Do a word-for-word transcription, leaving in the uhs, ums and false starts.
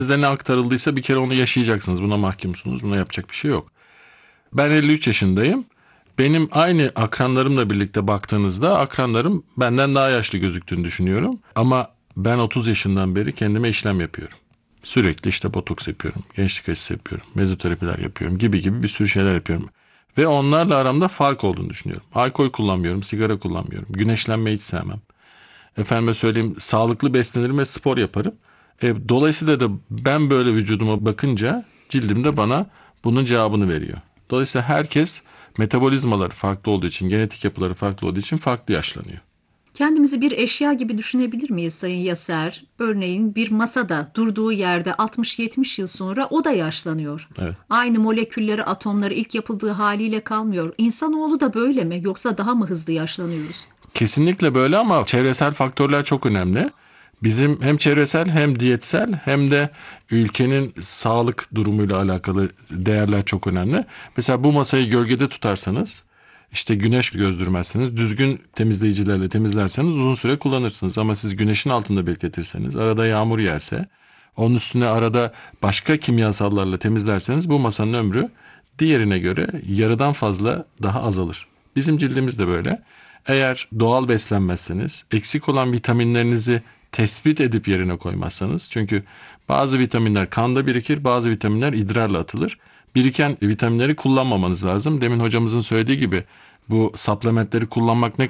Size ne aktarıldıysa bir kere onu yaşayacaksınız. Buna mahkumsunuz. Buna yapacak bir şey yok. Ben elli üç yaşındayım. Benim aynı akranlarımla birlikte baktığınızda akranlarım benden daha yaşlı gözüktüğünü düşünüyorum. Ama ben otuz yaşından beri kendime işlem yapıyorum. Sürekli işte botoks yapıyorum, gençlik aşısı yapıyorum, mezoterapiler yapıyorum gibi gibi bir sürü şeyler yapıyorum. Ve onlarla aramda fark olduğunu düşünüyorum. Alkol kullanmıyorum, sigara kullanmıyorum, güneşlenmeyi hiç sevmem. Efendime söyleyeyim, sağlıklı beslenirim ve spor yaparım. E, dolayısıyla da ben böyle vücuduma bakınca cildim de bana bunun cevabını veriyor. Dolayısıyla herkes metabolizmaları farklı olduğu için, genetik yapıları farklı olduğu için farklı yaşlanıyor. Kendimizi bir eşya gibi düşünebilir miyiz Sayın Yaser? Örneğin bir masada durduğu yerde altmış yetmiş yıl sonra o da yaşlanıyor. Evet. Aynı molekülleri, atomları ilk yapıldığı haliyle kalmıyor. İnsanoğlu da böyle mi yoksa daha mı hızlı yaşlanıyoruz? Kesinlikle böyle ama çevresel faktörler çok önemli. Bizim hem çevresel hem diyetsel hem de ülkenin sağlık durumuyla alakalı değerler çok önemli. Mesela bu masayı gölgede tutarsanız, işte güneş gözdürmezseniz, düzgün temizleyicilerle temizlerseniz uzun süre kullanırsınız. Ama siz güneşin altında bekletirseniz, arada yağmur yerse, onun üstüne arada başka kimyasallarla temizlerseniz bu masanın ömrü diğerine göre yarıdan fazla daha azalır. Bizim cildimiz de böyle. Eğer doğal beslenmezseniz, eksik olan vitaminlerinizi tespit edip yerine koymazsanız, çünkü bazı vitaminler kanda birikir, bazı vitaminler idrarla atılır. Biriken vitaminleri kullanmamanız lazım. Demin hocamızın söylediği gibi bu supplementleri kullanmak ne